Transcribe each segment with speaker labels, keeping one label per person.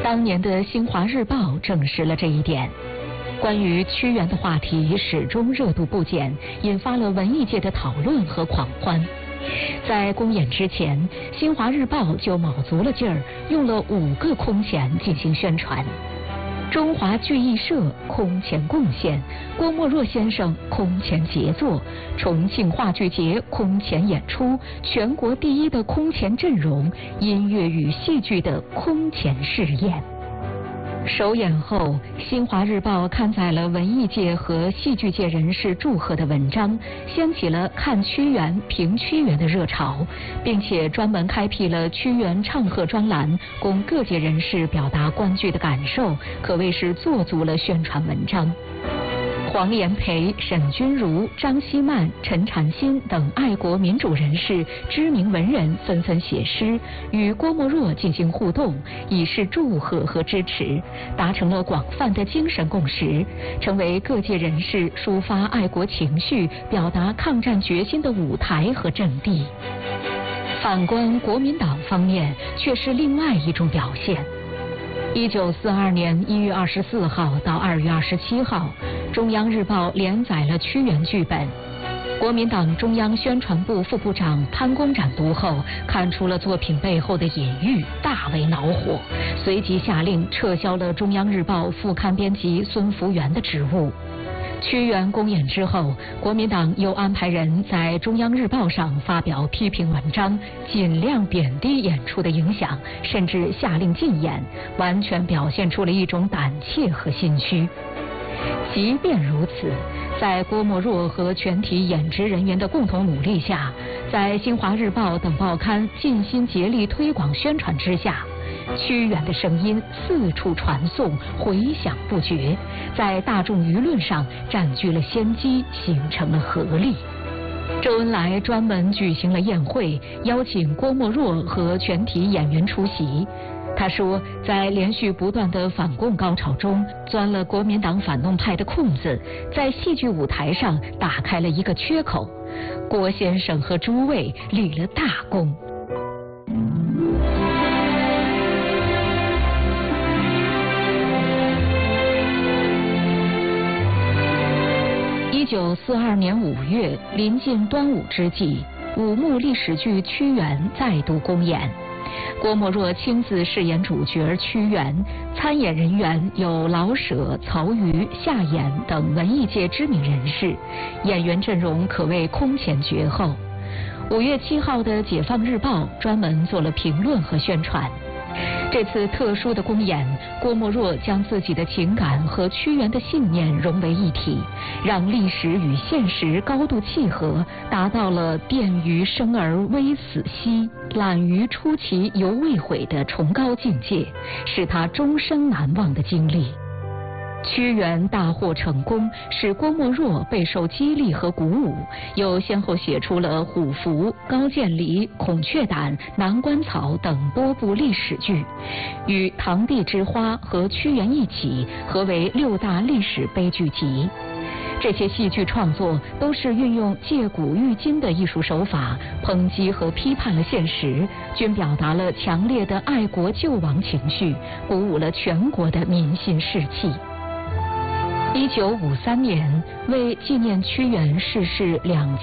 Speaker 1: 当年的《新华日报》证实了这一点。关于屈原的话题始终热度不减，引发了文艺界的讨论和狂欢。在公演之前，《新华日报》就卯足了劲儿，用了5个空前进行宣传。中华剧艺社空前贡献，郭沫若先生空前杰作，重庆话剧节空前演出，全国第一的空前阵容，音乐与戏剧的空前试验。首演后，《新华日报》刊载了文艺界和戏剧界人士祝贺的文章，掀起了看屈原、评屈原的热潮，并且专门开辟了屈原唱和专栏，供各界人士表达观剧的感受，可谓是做足了宣传文章。黄炎培、沈钧儒、张希曼、陈禅心等爱国民主人士、知名文人纷纷写诗，与郭沫若进行互动，以示祝贺和支持，达成了广泛的精神共识，成为各界人士抒发爱国情绪、表达抗战决心的舞台和阵地。反观国民党方面，却是另外一种表现。1942年1月24号到2月27号，中央日报连载了屈原剧本。国民党中央宣传部副部长潘公展读后，看出了作品背后的隐喻，大为恼火，随即下令撤销了中央日报副刊编辑孙福元的职务。屈原公演之后，国民党又安排人在中央日报上发表批评文章，尽量贬低演出的影响，甚至下令禁演，完全表现出了一种胆怯和心虚。即便如此，在郭沫若和全体演职人员的共同努力下，在《新华日报》等报刊尽心竭力推广宣传之下，屈原的声音四处传颂，回响不绝，在大众舆论上占据了先机，形成了合力。周恩来专门举行了宴会，邀请郭沫若和全体演员出席。他说，在连续不断的反共高潮中，钻了国民党反动派的空子，在戏剧舞台上打开了一个缺口。郭先生和诸位立了大功。1942年5月，临近端午之际，五幕历史剧《屈原》再度公演。郭沫若亲自饰演主角屈原，参演人员有老舍、曹禺、夏衍等文艺界知名人士，演员阵容可谓空前绝后。5月7号的《解放日报》专门做了评论和宣传。这次特殊的公演，郭沫若将自己的情感和屈原的信念融为一体，让历史与现实高度契合，达到了电鱼生而微死兮，懒鱼出其犹未悔的崇高境界，是他终生难忘的经历。屈原大获成功，使郭沫若备受激励和鼓舞，又先后写出了《虎符》《高渐离》《孔雀胆》《南关草》等多部历史剧，与《堂弟之花》和屈原一起合为6大历史悲剧集。这些戏剧创作都是运用借古喻今的艺术手法，抨击和批判了现实，均表达了强烈的爱国救亡情绪，鼓舞了全国的民心士气。1953年，为纪念屈原逝世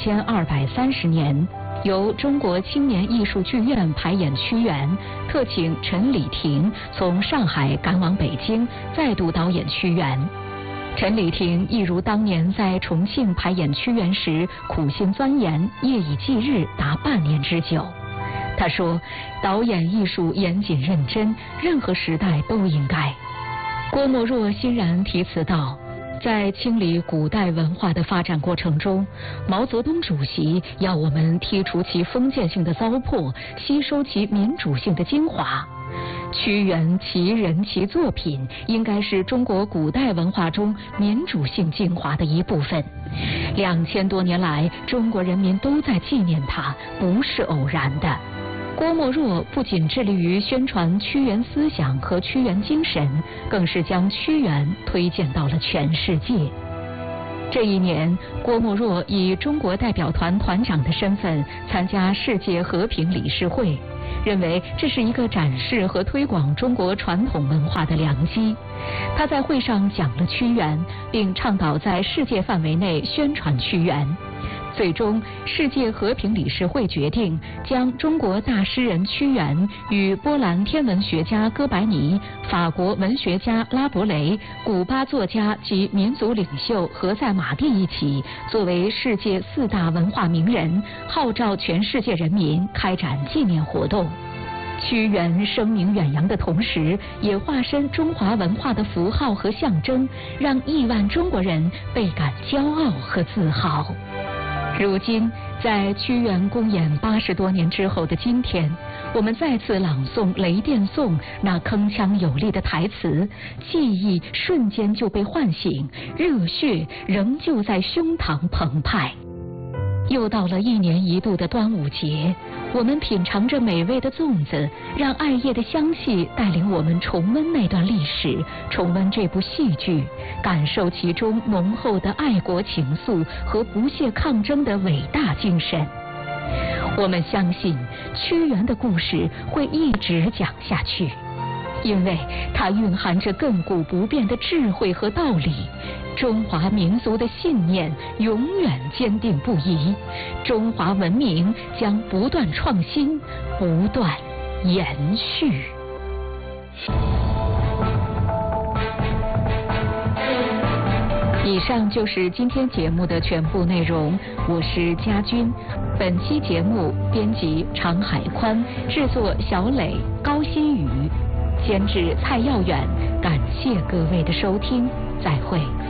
Speaker 1: 2230年，由中国青年艺术剧院排演屈原，特请陈礼亭从上海赶往北京，再度导演屈原。陈礼亭亦如当年在重庆排演屈原时，苦心钻研，夜以继日达半年之久。他说，导演艺术严谨认真，任何时代都应该。郭沫若欣然题词道，在清理古代文化的发展过程中，毛泽东主席要我们剔除其封建性的糟粕，吸收其民主性的精华。屈原其人其作品应该是中国古代文化中民主性精华的一部分。2000多年来，中国人民都在纪念他，不是偶然的。郭沫若不仅致力于宣传屈原思想和屈原精神，更是将屈原推荐到了全世界。 这一年，郭沫若以中国代表团团长的身份参加世界和平理事会，认为这是一个展示和推广中国传统文化的良机。他在会上讲了屈原，并倡导在世界范围内宣传屈原。最终，世界和平理事会决定将中国大诗人屈原与波兰天文学家哥白尼、法国文学家拉伯雷、古巴作家及民族领袖何塞·马蒂一起，作为世界4大文化名人，号召全世界人民开展纪念活动。屈原声名远扬的同时，也化身中华文化的符号和象征，让亿万中国人倍感骄傲和自豪。如今，在屈原公演80多年之后的今天，我们再次朗诵《雷电颂》那铿锵有力的台词，记忆瞬间就被唤醒，热血仍旧在胸膛澎湃。又到了1年1度的端午节，我们品尝着美味的粽子，让艾叶的香气带领我们重温那段历史，重温这部戏剧，感受其中浓厚的爱国情愫和不懈抗争的伟大精神。我们相信屈原的故事会一直讲下去，因为它蕴含着亘古不变的智慧和道理。中华民族的信念永远坚定不移，中华文明将不断创新，不断延续。以上就是今天节目的全部内容，我是佳君。本期节目编辑常海宽，制作小磊、高新宇，监制蔡耀远。感谢各位的收听，再会。